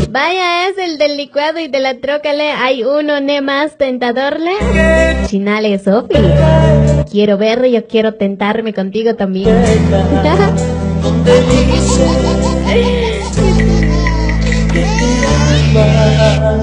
Vaya, es el del licuado y de la trócale. Hay uno ne más tentadorle. Chinale, Sofi. Quiero ver, yo quiero tentarme contigo también.